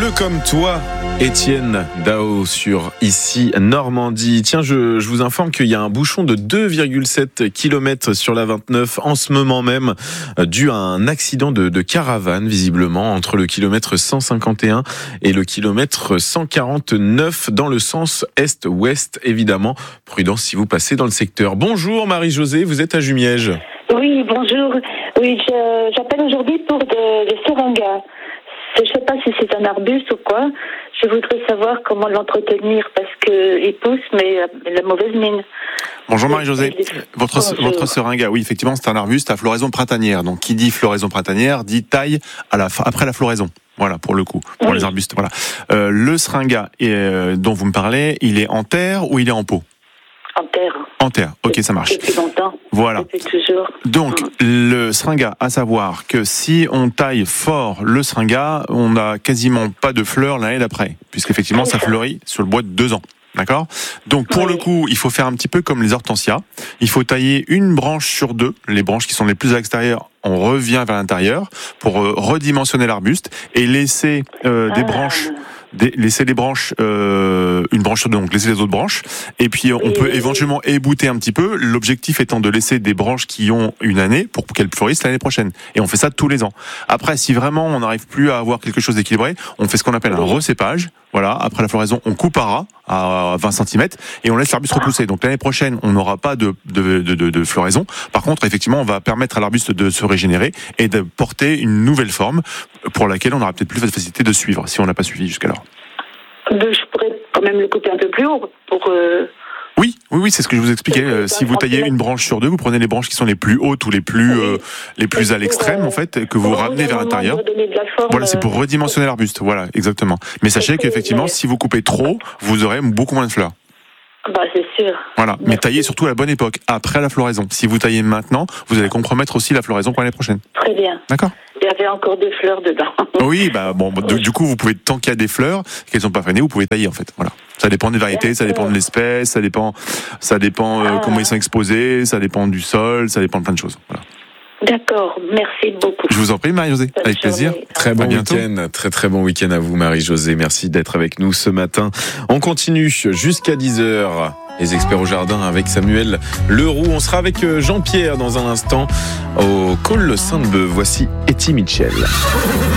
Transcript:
Bleu comme toi, Étienne Dao sur Ici Normandie. Tiens, je vous informe qu'il y a un bouchon de 2,7 km sur la 29 en ce moment même, dû à un accident de caravane, visiblement, entre le kilomètre 151 et le kilomètre 149, dans le sens est-ouest, évidemment. Prudence si vous passez dans le secteur. Bonjour Marie-Josée, vous êtes à Jumièges. Oui, bonjour. Oui, j'appelle aujourd'hui pour des seringas. Je ne sais pas si c'est un arbuste ou quoi. Je voudrais savoir comment l'entretenir parce qu'il pousse, mais il a mauvaise mine. Bonjour Marie-Josée. Votre seringa, oui, effectivement, c'est un arbuste à floraison printanière. Donc, qui dit floraison printanière dit taille après la floraison. Voilà, pour le coup, pour les arbustes. Voilà. Le seringa dont vous me parlez, il est en terre ou il est en pot ? En terre. En terre, ok, ça marche. Depuis longtemps. Voilà. Depuis toujours. Donc, le seringa, à savoir que si on taille fort le seringa, on n'a quasiment pas de fleurs l'année d'après, puisqu'effectivement, ça fleurit sur le bois de 2 ans. D'accord ? Donc, pour le coup, il faut faire un petit peu comme les hortensias. Il faut tailler une branche sur 2. Les branches qui sont les plus à l'extérieur, on revient vers l'intérieur pour redimensionner l'arbuste et laisser des branches... Laisser les branches, une branche sur 2, donc laisser les autres branches, et puis on peut éventuellement ébouter un petit peu, l'objectif étant de laisser des branches qui ont une année pour qu'elles fleurissent l'année prochaine. Et on fait ça tous les ans. Après, si vraiment on n'arrive plus à avoir quelque chose d'équilibré, on fait ce qu'on appelle un recépage. Voilà, après la floraison, on coupe à ras, à 20 cm, et on laisse l'arbuste repousser. Donc l'année prochaine, on n'aura pas de floraison. Par contre, effectivement, on va permettre à l'arbuste de se régénérer et de porter une nouvelle forme pour laquelle on aura peut-être plus de facilité de suivre, si on n'a pas suivi jusqu'alors. Je pourrais quand même le couper un peu plus haut pour... Oui, c'est ce que je vous expliquais. Si vous taillez une branche sur 2, vous prenez les branches qui sont les plus hautes ou les plus à l'extrême, en fait, que vous ramenez vers l'intérieur. Voilà, c'est pour redimensionner l'arbuste. Voilà, exactement. Mais sachez qu'effectivement, si vous coupez trop, vous aurez beaucoup moins de fleurs. Bah, c'est sûr. Voilà, mais taillez surtout à la bonne époque, après la floraison. Si vous taillez maintenant, vous allez compromettre aussi la floraison pour l'année prochaine. Très bien. D'accord. Il y avait encore des fleurs dedans. Oui, du coup, vous pouvez, tant qu'il y a des fleurs, qu'elles sont pas fanées, vous pouvez tailler, en fait. Voilà. Ça dépend des variétés, ça dépend de l'espèce, ça dépend comment ils sont exposés, ça dépend du sol, ça dépend de plein de choses. Voilà. D'accord, merci beaucoup. Je vous en prie, Marie-Josée, avec plaisir. Très bon week-end, très bon week-end à vous, Marie-Josée. Merci d'être avec nous ce matin. On continue jusqu'à 10h. Les experts au jardin avec Samuel Leroux. On sera avec Jean-Pierre dans un instant au Col Sainte-Beuve. Voici Eddie Mitchell.